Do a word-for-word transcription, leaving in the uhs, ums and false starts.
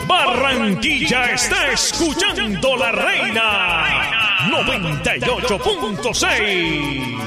Barranquilla está escuchando La Reina noventa y ocho punto seis.